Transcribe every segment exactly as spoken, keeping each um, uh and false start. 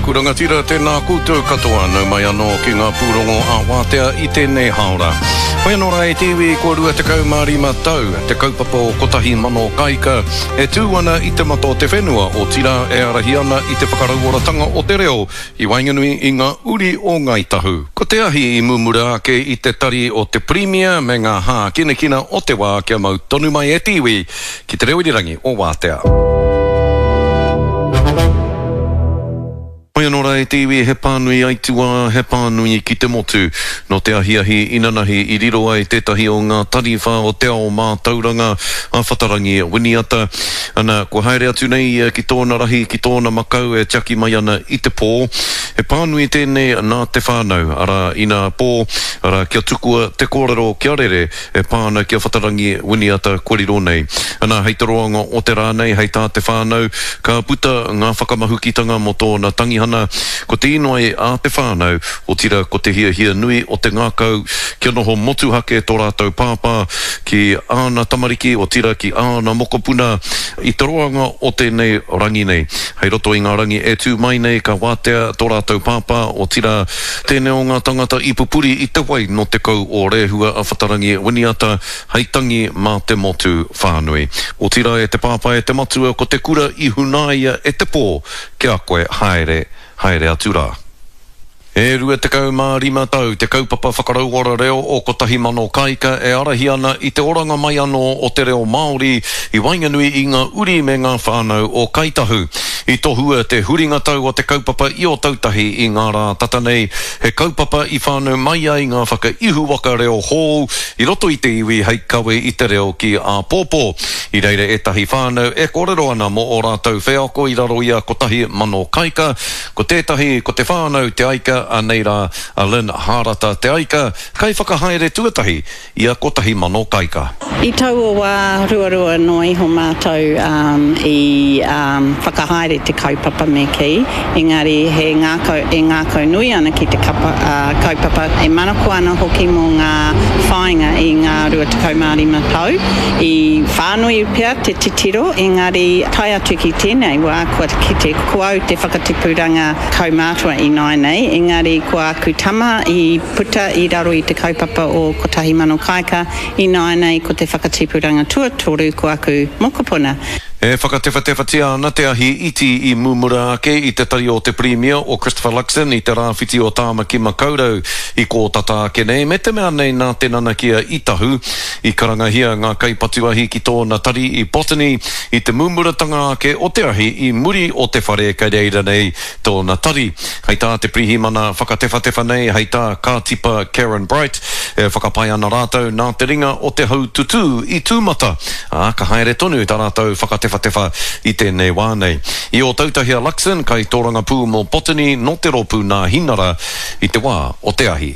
Kurangatira tēnā koutou katoa nau mai anō ki ngā pūrongo a Wātea I tēnei haora. Hoi anō rai T V kua rua te kau mārima tau, te kaupapa o kotahi mano kaika, e tū ana I te mato te whenua o tira e arahi ana I te whakarauoratanga o te reo, I Wainganui I ngā uri o Ngaitahu. Ko te ahi I mumura ake I te tari o te Premier me ngā hā kina kina o te wā kia mau tonu mai e tiwi ki te reo irirangi o Wātea. Hoi anō rai T V he pānui aitua, he pānui ki te motu, no te ahi ahi inanahi I riro ai tētahi o ngā tariwha o te ao mā tauranga a whatarangi winiata. Ana, ko haere atu nei ki tōna rahi, ki tōna makau e tiaki mai ana I te pō. He pānui tēnei nā te whānau, ara ina pō, ara kia tukua te kōrero kia rere, e pāna kia whatarangi winiata koriro nei. Ana, hei te roanga o te rānei, hei tā te whānau, ka puta ngā whakamahukitanga mo tōna tangihana ko te inoai a te whānau o tira ko te hia hia nui o te ngākau kia noho motu hake tō rātou pāpā ki āna tamariki o tira ki āna mokopuna I te roanga o tēnei rangi nei. Hei roto I ngā rangi e tū mai nei ka Wātea tō rātou pāpā o tira tēnei o ngā tangata I pupuri I te wai no te kau o rehua a whatarangi winiata hei tangi mā te motu whānui. O tira e te pāpā e te matua ko te kura I hunaia e te pō kia koe haere haere atu rā. E rua te kau mārima tau, te kaupapa whakarauora reo o kotahi mano kaika e arahi ana I te oranga mai anō o te reo Māori I Wainganui I ngā uri me ngā whānau o Kaitahu. I tohua te huringa tau o te kaupapa I o tautahi I ngā rā tatanei, he kaupapa I whānau mai ai ngā whaka ihu waka reo hou, I roto I te iwi hei kawe I te reo ki a pōpō. I reire e tahi whānau e kōrero ana mo o rātou wheako I raro ia kotahi mano kaika, ko tētahi, ko te whānau te aika a nei rā a Lynn Harata te aika, kai whakahaere tuatahi I a kotahi mano kaika. I tau o wā ruarua no iho mātou um, I um, whakahaere te kaupapa me ki, engari he ngākau, e ngākau nui ana ki te kapa, uh, kaupapa e manako ana hoki mo ngā whainga I ngā rua te kaumārima tau. I whānui pia te titiro, engari tai atu ki tēnei wā kua ki te kuau te whakatipuranga kaumātua I nai nei, engari kua kutama I puta I raro I te kaupapa o kotahi mano kaika I nai nei ko te whakatipuranga tuatoru kua ku mokopuna. E whakatewhatewhatia ana te ahi iti I mumura ake I te tari o te Premier o Christopher Luxon I te rāwhiti o Tāmaki Makaurau I ko tata ake nei, me te mea nei nā te nana kia I tahu I karangahia ngā kaipatuahi ki tōna tari I Botany I te mumuratanga ake o te ahi I muri o te whare kei reira nei tōna tari. Hei tā te prihimana whakatewhatewa nei, hei tā kātipa Karen Bright e whakapai ana rātou nā te ringa o te hau tutu I tūmata. A ka haere tonu tā rātou whakatewhatewa I tēnei wānei. I o tautahia Luxon kai tōranga pū mo Botany no te ropu nā hinara I te wā o te ahi.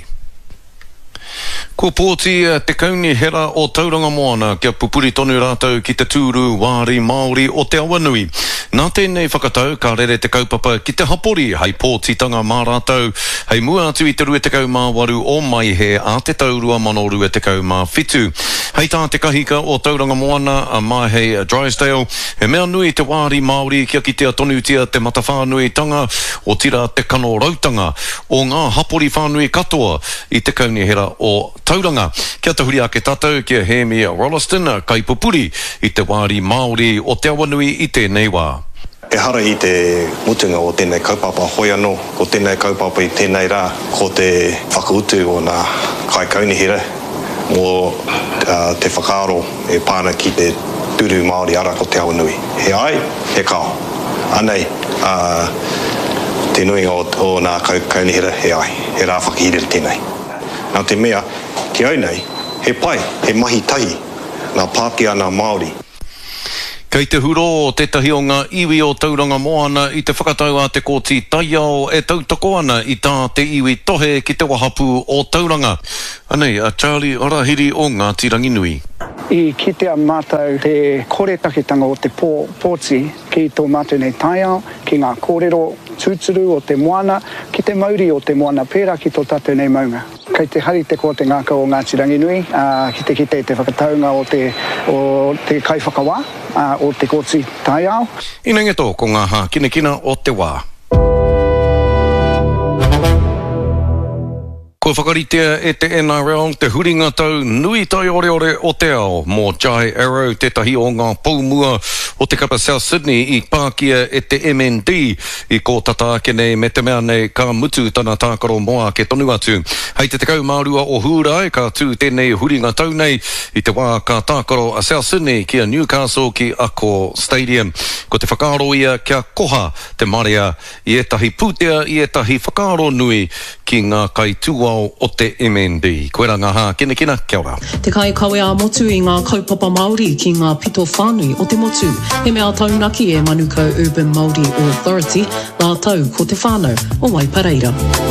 Ko pōti te kauni hera o tauranga moana kia pupuri tonu rātou ki te tūru wāri Māori o te awanui. Nā tēnei whakatau ka rere te kaupapa ki te hapori hei pōtitanga mā rātou, hei mua atu I te rua te kau mā waru o mai he a te taurua mano rua te kau mā whitu. Hei tā te kahika o tauranga moana a mai hei Drysdale, he mea nui te wāri Māori kia ki te atonutia te matawhānui tanga o tira te kano rautanga o ngā hapori whānui katoa I te kauni hera o tauranga. Kia te huri ake tātou kia Hemi Rolliston kai pupuri I te wāri Māori o te awanui I tēnei wā. E hara I te mutunga o tēnei kaupapa hoi anō, ko tēnei kaupapa I tēnei rā, ko te whakautu o nā kai kaunihira, mō uh, te whakaaro e pāna ki te turu Māori ara ko te awanui. He ai, he kao. Anei, uh, te nuinga o, o nā kaunihira, he ai, he rā whakahirere tēnei. Nā te mea, ki au nei, he pai, he mahi tahi, nā Pākehā nā Māori. Kei te huro o tētahi o ngā iwi o tauranga moana I te whakatau a te kōti taiao e tautoko ana I tā te iwi tohe ki te wahapu o tauranga. Anei, a Charlie Orahiri o Ngāti Ranginui. I kitea mātou te kōretaketanga o te pō, pōti ki tō mātou nei taiao, ki ngā kōrero tūturu o te moana, ki te mauri o te moana pērā ki tō tātou nei maunga. Kei te hari te ko te ngākau o Ngāti Ranginui, uh, ki te kite te whakataunga o te, o te kaiwhakawā, uh, o te kōti taiao. Ina ngeto ko ngā hā kina kina o te wā. Ko whakaritea e te N R L, te huringa tau nui tai ore ore o te ao, mō Jai Arrow, tētahi o ngā paumua o te kapa South Sydney i Pākia e te M N D, i ko tata ake nei me te mea nei ka mutu tana tākaro moa ke tonu atu. Hei te tekau mārua o Hūrai, ka tū tēnei huringa tau nei, i te wā ka tākaro a South Sydney ki a Newcastle ki Accor Stadium. Ko te whakaaro ia kia koha te marea i etahi pūtea, i etahi whakaaro nui ki ngā kai tūao o te M N D. Koe rā ngā hā, kina kina, kia ora. Te kai kawe a motu i ngā kaupapa Māori ki ngā pito whānui o te motu. He mea taunaki e Manukau Urban Māori Authority, ngā tau ko te whānau o Waipareira.